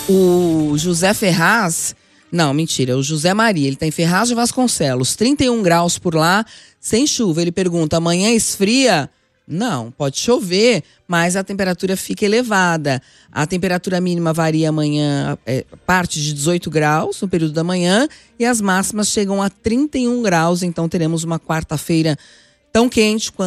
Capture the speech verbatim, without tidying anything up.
O José Ferraz, não, mentira, o José Maria, ele tá em Ferraz de Vasconcelos, trinta e um graus por lá, sem chuva. Ele pergunta, amanhã esfria? Não, pode chover, mas a temperatura fica elevada. A temperatura mínima varia amanhã, é, parte de dezoito graus no período da manhã, e as máximas chegam a trinta e um graus, então teremos uma quarta-feira tão quente quanto